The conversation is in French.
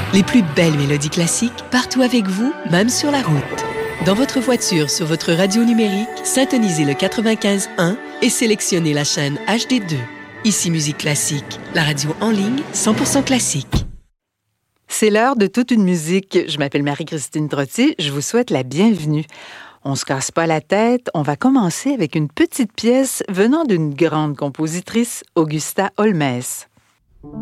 Les plus belles mélodies classiques, partout avec vous, même sur la route. Dans votre voiture, sur votre radio numérique, syntonisez le 95.1 et sélectionnez la chaîne HD2. Ici Musique Classique, la radio en ligne 100% classique. C'est l'heure de toute une musique. Je m'appelle Marie-Christine Trottier. Je vous souhaite la bienvenue. On se casse pas la tête. On va commencer avec une petite pièce venant d'une grande compositrice, Augusta Holmès.